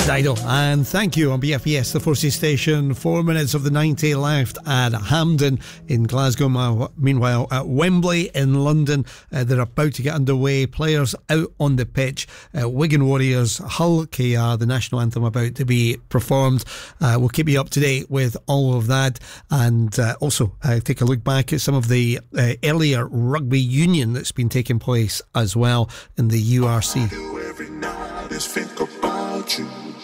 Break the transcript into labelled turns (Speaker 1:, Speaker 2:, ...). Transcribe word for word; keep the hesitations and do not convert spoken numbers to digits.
Speaker 1: Dido, and thank you on B F B S, the Forces Station. Four minutes of the ninety left at Hampden in Glasgow. Meanwhile, at Wembley in London, uh, they're about to get underway. Players out on the pitch. Uh, Wigan Warriors, Hull K R, the national anthem about to be performed. Uh, we'll keep you up to date with all of that, and uh, also uh, take a look back at some of the uh, earlier rugby union that's been taking place as well in the U R C.
Speaker 2: Every night is think about you.